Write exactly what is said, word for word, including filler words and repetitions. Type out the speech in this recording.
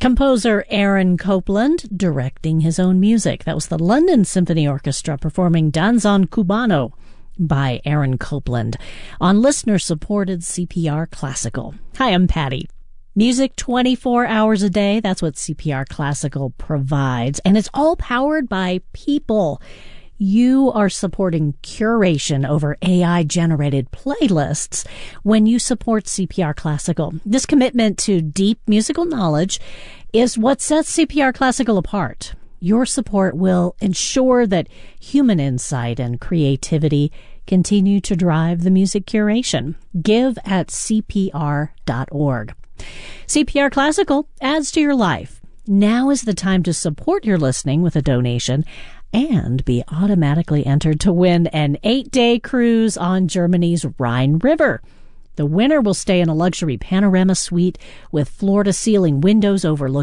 Composer Aaron Copland directing his own music. That was the London Symphony Orchestra performing Danzón Cubano by Aaron Copland on listener-supported C P R Classical. Hi, I'm Patty. Music twenty-four hours a day, that's what C P R Classical provides. And it's all powered by people. You are supporting curation over A I-generated playlists when you support C P R Classical. This commitment to deep musical knowledge is what sets C P R Classical apart. Your support will ensure that human insight and creativity continue to drive the music curation. Give at C P R dot org. C P R Classical adds to your life. Now is the time to support your listening with a donation and be automatically entered to win an eight-day cruise on Germany's Rhine River. The winner will stay in a luxury panorama suite with floor-to-ceiling windows overlooking